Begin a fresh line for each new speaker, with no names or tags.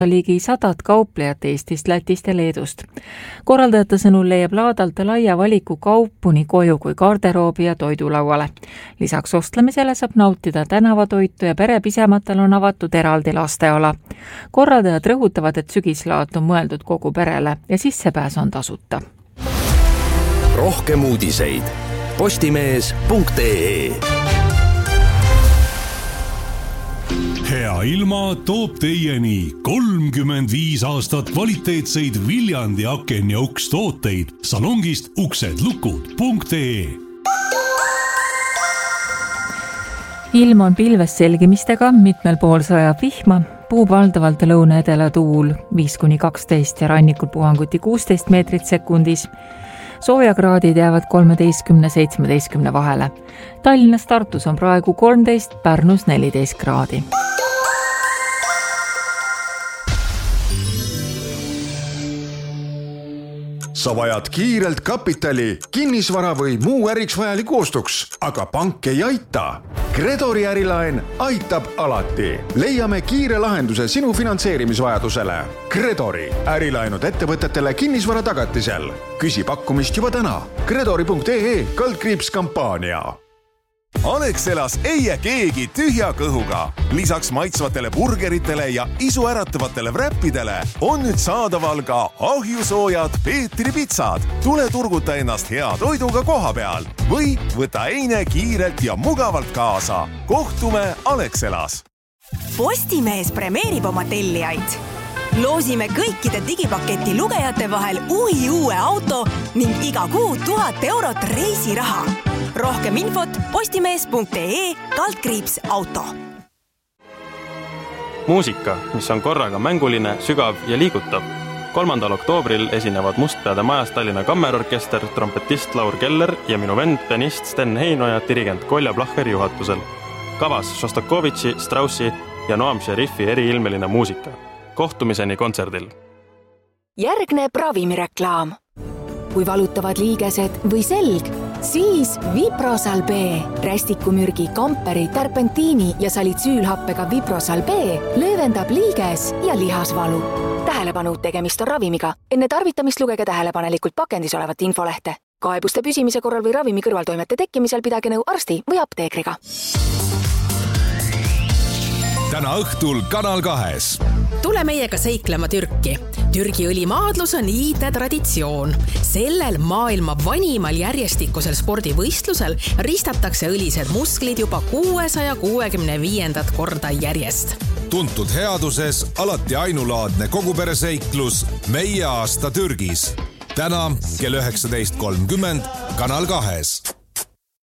ligi 100 kauplejat Eestist, Lätist ja Leedust. Korraldajate sõnul leiab laadalt laia valiku kaupu nii koju kui garderoobi ja toidulauale. Lisaks ostlemisele saab nautida tänavatoitu ja perepisematel on avatud eraldi lasteala. Korraldajad rõhutavad, et sügislaat on mõeldud kogu perele ja sissepääs on tasuta.
Rohkem uudiseid postimees.ee.
Hea ilma toob teieni 35 aastat kvaliteetseid Viljandi aken- ja ukstooteid salongist uksedlukud.ee.
Ilm on pilves selgimistega, mitmel pool sajab vihma, puhub valdavalt lõuna-edela tuul 5-12 ja rannikul puhanguti 16 meetrit sekundis. Soojakraadid jäävad 13-17 vahele. Tallinnas, Tartus on praegu 13, Pärnus 14 kraadi.
Sa vajad kiirelt kapitali, kinnisvara või muu äriks vajaliku ostuks, aga pank ei aita. Gredori ärilaen aitab alati. Leiame kiire lahenduse sinu finantseerimisvajadusele. Gredori ärilaenud ettevõtetele kinnisvara tagatisel. Küsi pakkumist juba täna. Gredori.ee/kampaania.
Alexelas ei jää keegi tühja kõhuga. Lisaks maitsvatele burgeritele ja isuäratavatele wrappidele on nüüd saadaval ka ahjusoojad Peetri pitsad. Tule turguta ennast hea toiduga koha peal või võta eine kiirelt ja mugavalt kaasa. Kohtume Alexelas.
Postimees premeerib oma tellijaid. Loosime kõikide digipaketi lugejate vahel uue auto ning iga kuu 1000 eurot reisiraha. Rohkem infot postimees.ee/auto.
Muusika, mis on korraga mänguline, sügav ja liigutav. 3. oktoobril esinevad Mustpeade majas Tallinna Kammerorkester, trompetist Laur Keller ja minu vend, pianist Sten Heinoja, dirigent Kolja Plahher juhatusel. Kavas Šostakovitši, Straussi ja Noam Šerifi eriilmeline muusika. Kohtumiseni kontserdil.
Järgneb ravimireklaam. Kui valutavad liigesed või selg, siis Viprosal B. Rästikumürgi, kamperi, terpentiini ja salitsüülhappega Viprosal B löövendab liiges ja lihasvalu. Tähelepanu, tegemist on ravimiga. Enne tarvitamist lugege tähelepanelikult pakendis olevat infolehte. Kaebuste püsimise korral või ravimi kõrvaltoimete tekkimisel pidage nõu arsti või apteekriga.
Täna õhtul Kanal 2.
Tule meiega seiklema Türki. Türgi õlimaadlus on iide traditsioon. Sellel maailma vanimal järjestikusel spordivõistlusel ristatakse õlised musklid juba 665. korda järjest.
Tuntud headuses alati ainulaadne kogupereseiklus Meie aasta Türgis. Täna kell 19.30 Kanal 2.